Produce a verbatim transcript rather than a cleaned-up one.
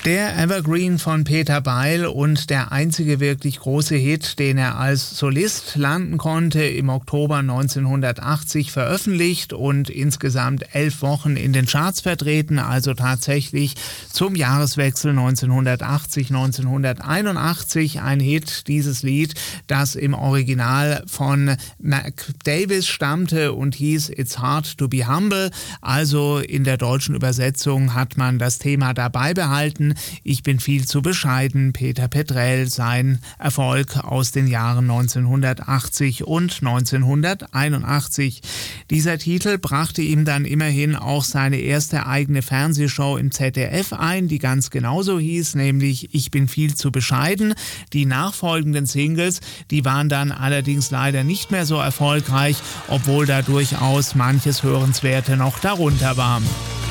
Der Evergreen von Peter Beil und der einzige wirklich große Hit, den er als Solist landen konnte, im Oktober neunzehnhundertachtzig veröffentlicht und insgesamt elf Wochen in den Charts vertreten, also tatsächlich zum Jahreswechsel neunzehnhundertachtzig neunzehnhunderteinundachtzig ein Hit, dieses Lied, das im Original von Mac Davis stammte und hieß It's Hard to be Humble, also in der deutschen Übersetzung hat man das Thema dabei behalten. Ich bin viel zu bescheiden, Peter Petrel, sein Erfolg aus den Jahren neunzehnhundertachtzig und neunzehnhunderteinundachtzig. Dieser Titel brachte ihm dann immerhin auch seine erste eigene Fernsehshow im Z D F ein, die ganz genauso hieß, nämlich Ich bin viel zu bescheiden. Die nachfolgenden Singles, die waren dann allerdings leider nicht mehr so erfolgreich, obwohl da durchaus manches Hörenswerte noch darunter war.